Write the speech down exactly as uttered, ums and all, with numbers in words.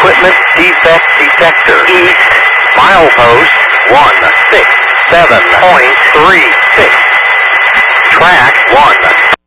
equipment defect detector. East, milepost one six seven point three.